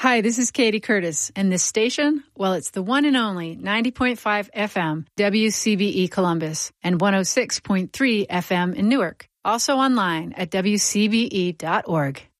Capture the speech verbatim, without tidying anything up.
Hi, this is Katie Curtis, and this station, well, it's the one and only ninety point five F M W C B E Columbus and one oh six point three F M in Newark. Also online at W C B E dot org.